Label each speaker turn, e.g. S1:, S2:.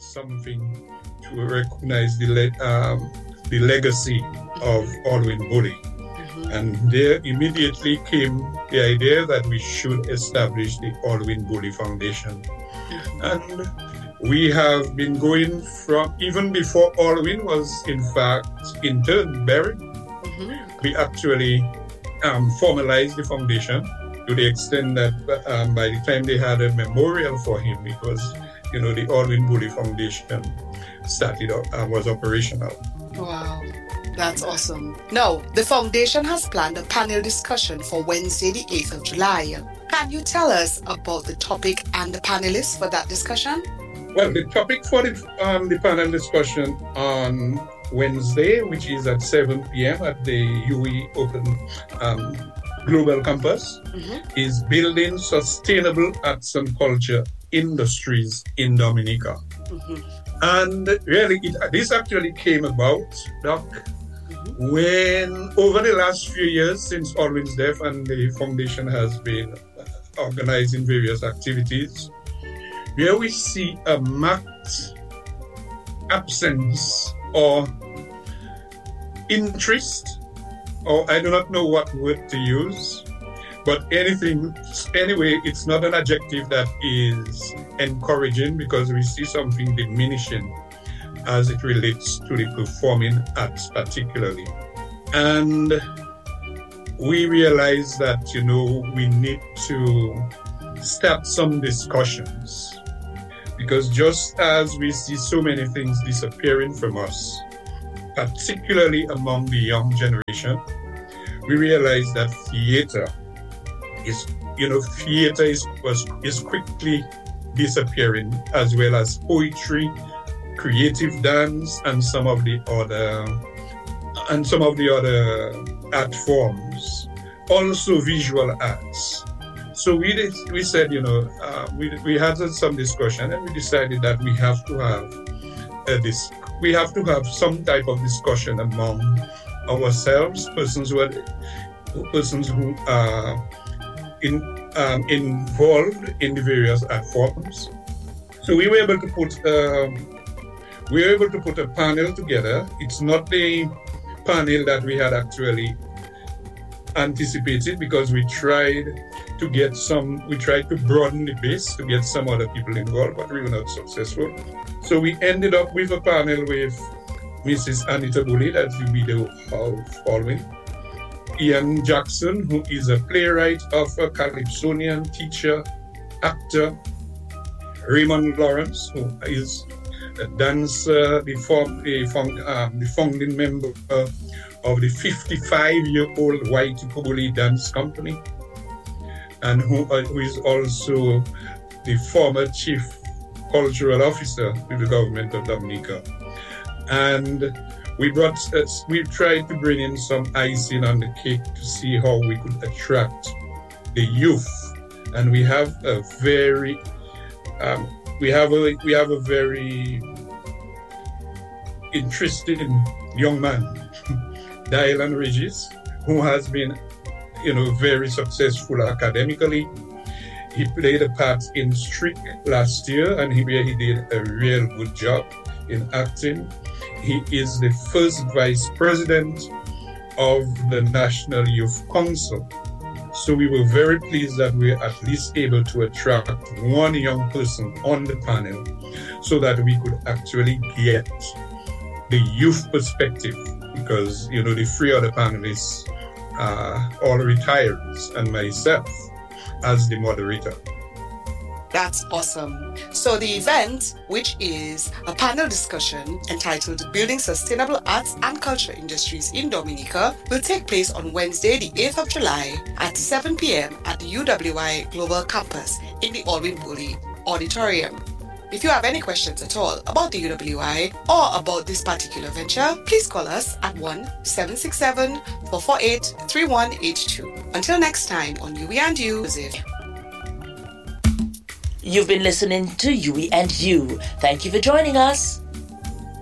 S1: something to recognize the legacy of Alwyn Bully. And there immediately came the idea that we should establish the Alwyn Bully Foundation. And we have been going from, even before Alwyn was in fact interned, buried, we actually formalized the foundation to the extent that by the time they had a memorial for him, it was, the Alwyn Bully Foundation started up and was operational.
S2: Wow. That's awesome. Now, the foundation has planned a panel discussion for Wednesday, the 8th of July. Can you tell us about the topic and the panelists for that discussion?
S1: Well, the topic for the panel discussion on Wednesday, which is at 7 p.m. at the UE Open Global Campus, is Building Sustainable Arts and Culture Industries in Dominica. And really, this actually came about, Doc, when over the last few years since Alwyn's death and the foundation has been organizing various activities, where we see a marked absence or interest, or I do not know what word to use, but anyway, it's not an adjective that is encouraging, because we see something diminishing as it relates to the performing arts particularly. And we realize that, we need to start some discussions, because just as we see so many things disappearing from us, particularly among the young generation, we realize that theater is quickly disappearing, as well as poetry, creative dance, and some of the other art forms, also visual arts. So we said, we had some discussion, and we decided that we have to have some type of discussion among ourselves, persons who are involved in the various art forms. So we were able to put a panel together. It's not the panel that we had actually anticipated, because we tried to broaden the base to get some other people involved, but we were not successful. So we ended up with a panel with Mrs. Anita Bully, that's the widow of Alwyn, Ian Jackson, who is a playwright, author, calypsonian, teacher, actor, Raymond Lawrence, who is a dancer, the founding member of the 55-year-old White Kubuli Dance Company, and who is also the former chief cultural officer with the government of Dominica. And we tried to bring in some icing on the cake to see how we could attract the youth. And we have a very interesting young man, Dylan Regis, who has been, very successful academically. He played a part in Strick last year, and he did a real good job in acting. He is the first vice president of the National Youth Council. So we were very pleased that we were at least able to attract one young person on the panel, so that we could actually get the youth perspective, because, the three other panelists are all retirees, and myself as the moderator.
S2: That's awesome. So the event, which is a panel discussion entitled Building Sustainable Arts and Culture Industries in Dominica, will take place on Wednesday, the 8th of July at 7 p.m. at the UWI Global Campus in the Alwyn Bully Auditorium. If you have any questions at all about the UWI or about this particular venture, please call us at 1-767-448-3182. Until next time on UE and You.
S3: You've been listening to UE and You. Thank you for joining us.